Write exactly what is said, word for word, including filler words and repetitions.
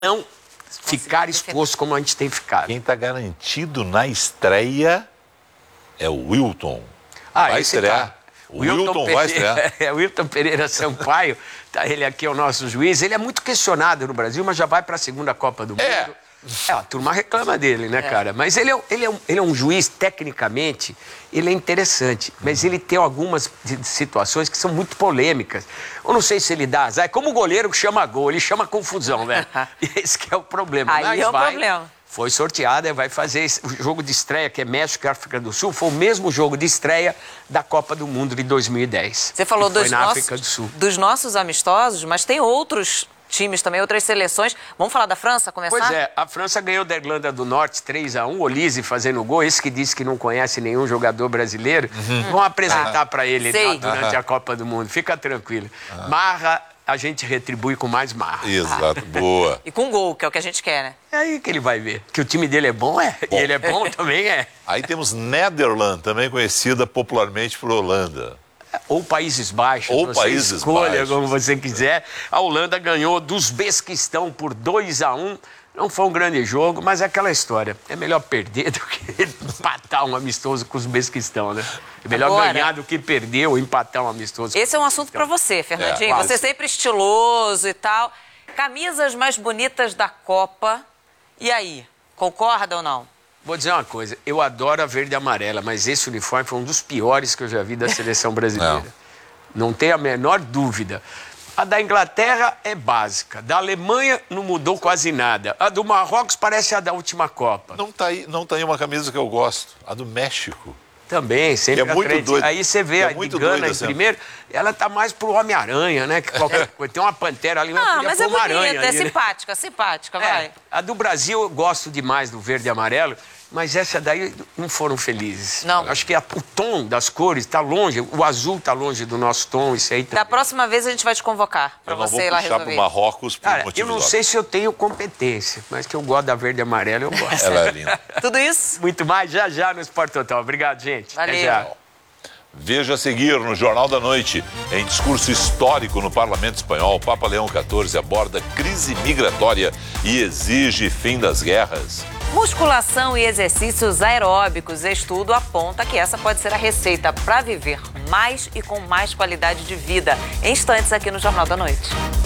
não ficar exposto como a gente tem ficado. Quem está garantido na estreia é o Wilton. Ah, vai esse estrear. Tá. O Wilton, Wilton vai estrear. É, o Wilton Pereira Sampaio, tá, ele aqui é o nosso juiz. Ele é muito questionado no Brasil, mas já vai para a segunda Copa do Mundo. É. É, a turma reclama dele, né, é. cara? Mas ele é, ele, é um, ele é um juiz, tecnicamente, ele é interessante. Mas ele tem algumas situações que são muito polêmicas. Eu não sei se ele dá azar. É como o goleiro que chama gol, ele chama confusão, velho. Esse que é o problema. Aí mas é o vai, problema. Foi sorteada, vai fazer esse, o jogo de estreia, que é México e África do Sul, foi o mesmo jogo de estreia da Copa do Mundo de dois mil e dez. Você falou dos, foi na nossos, África do Sul. dos nossos amistosos, mas tem outros times também, outras seleções. Vamos falar da França, começar? Pois é, a França ganhou da Irlanda do Norte três a um, o Olise fazendo gol, esse que disse que não conhece nenhum jogador brasileiro. Uhum. Vão apresentar ah, para ele tá, durante ah. a Copa do Mundo, fica tranquilo. Ah. Marra, a gente retribui com mais marra. Exato, ah. boa. E com gol, que é o que a gente quer, né? É aí que ele vai ver. Que o time dele é bom, é. Bom. E ele é bom também, é. Aí temos Nederland, também conhecida popularmente por Holanda. Ou Países Baixos, ou você Países escolha Baixos. como você quiser. A Holanda ganhou do Uzbequistão por dois a um. Não foi um grande jogo, mas é aquela história. É melhor perder do que empatar um amistoso com o Uzbequistão, né? É melhor Agora, ganhar do que perder ou empatar um amistoso. Esse é um assunto para você, Fernandinho. É, você sempre estiloso e tal. Camisas mais bonitas da Copa. E aí, concorda ou não? Vou dizer uma coisa, eu adoro a verde e amarela, mas esse uniforme foi um dos piores que eu já vi da seleção brasileira. Não, não tem a menor dúvida. A da Inglaterra é básica, da Alemanha não mudou quase nada. A do Marrocos parece a da última Copa. Não tá aí, não tá aí uma camisa que eu gosto, a do México. Também, sempre é muito doido. Aí você vê é a de Gana em primeiro, ela tá mais pro Homem-Aranha, né? Que qualquer coisa. Tem uma pantera ali, mas ah, podia mas pôr é uma bonita, aranha é ali, né? simpática, simpática, é, vai. A do Brasil eu gosto demais do verde e amarelo, mas essa daí não foram felizes. Não. Acho que a, o tom das cores tá longe, o azul tá longe do nosso tom, isso aí também. Da próxima vez a gente vai te convocar para você ir lá resolver. Eu vou puxar pro Marrocos por Cara, motivo eu não óbvio. sei se eu tenho competência, mas que eu gosto da verde e amarela, eu gosto. Ela é linda. Tudo isso? Muito mais já já no Sport Total. Obrigado, gente. Valeu. Até já. Veja a seguir no Jornal da Noite. Em discurso histórico no Parlamento Espanhol, Papa Leão quatorze aborda crise migratória e exige fim das guerras. Musculação e exercícios aeróbicos. Estudo aponta que essa pode ser a receita para viver mais e com mais qualidade de vida. Em instantes aqui no Jornal da Noite.